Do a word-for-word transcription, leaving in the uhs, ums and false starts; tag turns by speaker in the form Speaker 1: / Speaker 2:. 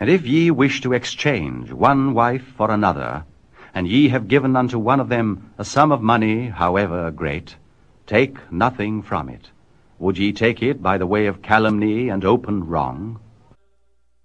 Speaker 1: And if ye wish to exchange one wife for another, and ye have given unto one of them a sum of money, however great, take nothing from it. Would ye take it by the way of calumny and open wrong?